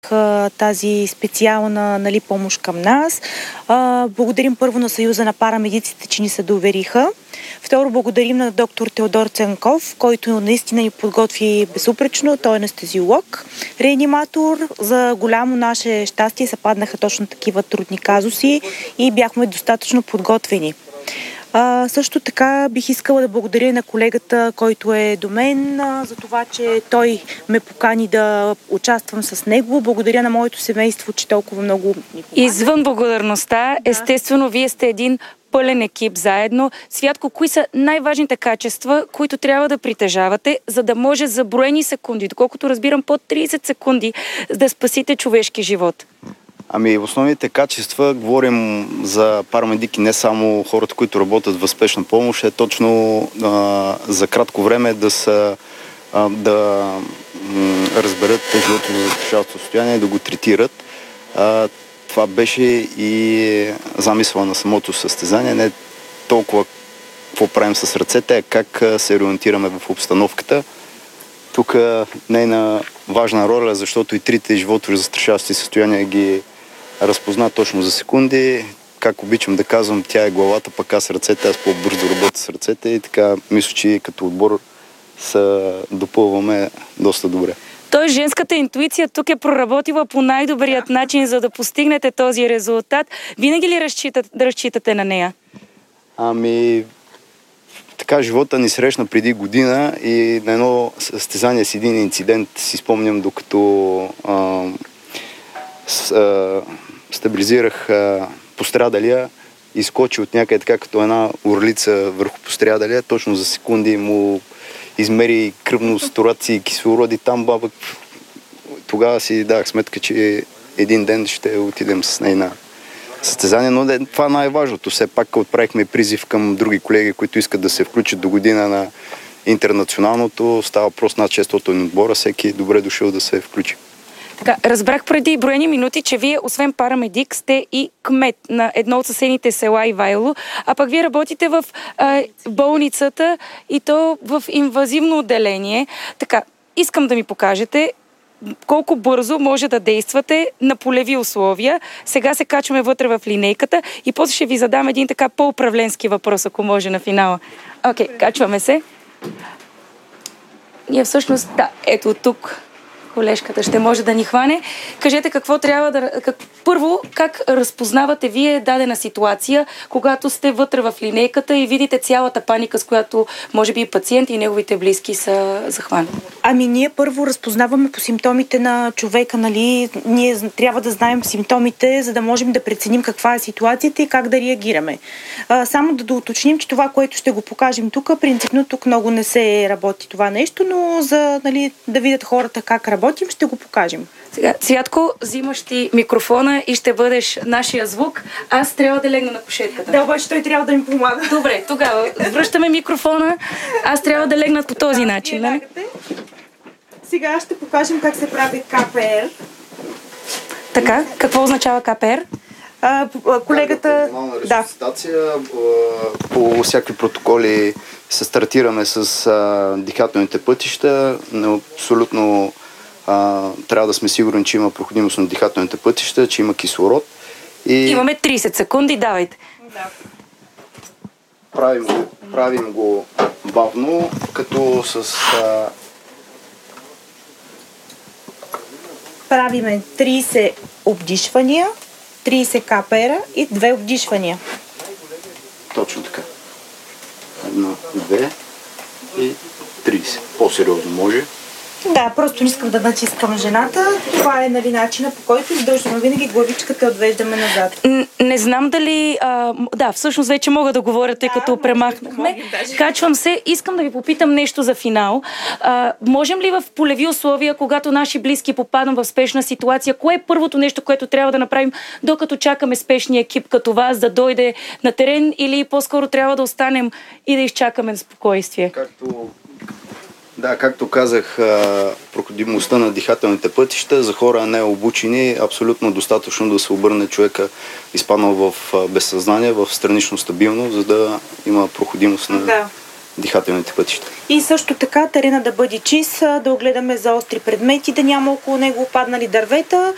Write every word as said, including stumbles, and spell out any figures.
тази специална, нали, помощ към нас. А, благодарим първо на Съюза на парамедиците, че ни се довериха. Второ, благодарим на доктор Теодор Цанков, който наистина ни подготви безупречно. Той е анестезиолог, реаниматор. За голямо наше щастие съпаднаха точно такива трудни казуси и бяхме достатъчно подготвени. А, също така бих искала да благодаря на колегата, който е до мен, а, за това, че той ме покани да участвам с него. Благодаря на моето семейство, че толкова много ни помага. Извън благодарността, да. Естествено, вие сте един пълен екип заедно. Святко, кои са най-важните качества, които трябва да притежавате, за да може за броени секунди, доколкото разбирам под трийсет секунди, да спасите човешки живот? Ами, основните качества, говорим за парамедики, не само хората, които работят в спешна помощ, е точно а, за кратко време да са а, да м, разберат живото за застрашаващо състояние и да го третират. А, това беше и замисъла на самото състезание, не толкова какво правим с ръцете, а как се ориентираме в обстановката. Тук нейна важна роля, защото и трите живото застрашаващи състояния ги разпозна точно за секунди. Как обичам да казвам, тя е главата, пък аз ръцете, аз по-бързо работя с ръцете и така мисля, че като отбор се допълваме доста добре. Той женската интуиция тук е проработила по най-добрият начин, за да постигнете този резултат. Винаги ли разчитат, да разчитате на нея? Ами, така живота ни срещна преди година и на едно състезание с един инцидент си спомням, докато а, с, а, стабилизирах а, пострадалия, изкочи от някъде така като една орлица върху пострадалия, точно за секунди му измери кръвно сатурация и кислороди там, баба. Тогава си дах сметка, че един ден ще отидем с нея на състезание, но това е най-важното. Все пак отправихме призив към други колеги, които искат да се включат до година на интернационалното. Става въпрос над шестстотин отбора, всеки е добре дошъл да се включи. Така, разбрах преди броени минути, че вие, освен парамедик, сте и кмет на едно от съседните села Ивайло, а пък вие работите в а, болницата и то в инвазивно отделение. Така, искам да ми покажете колко бързо може да действате на полеви условия. Сега се качваме вътре в линейката и после ще ви задам един така по-управленски въпрос, ако може на финала. Окей, okay, качваме се. Ние всъщност, да, ето тук колежката ще може да ни хване. Кажете какво трябва да... Как, първо, как разпознавате вие дадена ситуация, когато сте вътре в линейката и видите цялата паника, с която може би пациент и неговите близки са захванати? Ами ние първо разпознаваме по симптомите на човека, нали? Ние трябва да знаем симптомите, за да можем да преценим каква е ситуацията и как да реагираме. А, само да доуточним, че това, което ще го покажем тук, принципно тук много не се работи това нещо, но за, нали, да видят хората как работим, ще го покажем. Сега, Цвятко, взимаш ти микрофона и ще бъдеш нашия звук. Аз трябва да легна на кушетката. Да, обаче той трябва да ми помага. Добре, тогава връщаме микрофона. Аз трябва да легна по този да, начин. Нали? Сега ще покажем как се прави КПР. Така, какво означава КПР? А, колегата... Да. По всякакви протоколи се стартираме с а, дихателните пътища, но абсолютно а, трябва да сме сигурни, че има проходимост на дихателните пътища, че има кислород. И... Имаме трийсет секунди, давайте. Да. Правим го, правим го бавно, като с... А... Правиме трийсет обдишвания, трийсет КПР и две обдишвания. Точно така. Едно, две и трийсет. По-сериозно може. Да, просто не искам да натискам жената. Това е, нали, начина, по който издължваме винаги главичката отвеждаме назад. Н- не знам дали... А, да, всъщност вече мога да говоря, тъй да, като премахнахме. Качвам се. Искам да ви попитам нещо за финал. А, можем ли в полеви условия, когато наши близки попаднат в спешна ситуация, кое е първото нещо, което трябва да направим, докато чакаме спешния екип като вас да дойде на терен, или по-скоро трябва да останем и да изчакаме на спокойствие? Както... Да, както казах, проходимостта на дихателните пътища за хора не обучени, абсолютно достатъчно да се обърне човека изпаднал в безсъзнание, в странично стабилно, за да има проходимост на да. дихателните пътища. И също така терена да бъде чист, да огледаме за остри предмети, да няма около него опаднали дървета